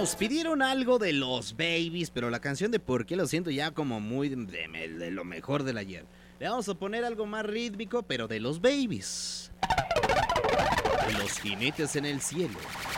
Nos pidieron algo de los Babies, pero la canción de Por qué lo siento ya como muy de lo mejor del ayer. Le vamos a poner algo más rítmico, pero de los Babies. Los jinetes en el cielo.